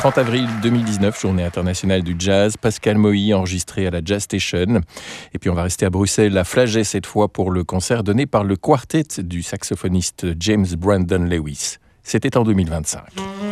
30 avril 2019, journée internationale du jazz. Pascal Moïse enregistré à la Jazz Station. Et puis on va rester à Bruxelles, à Flagey cette fois, pour le concert donné par le quartet du saxophoniste James Brandon Lewis. C'était en 2025.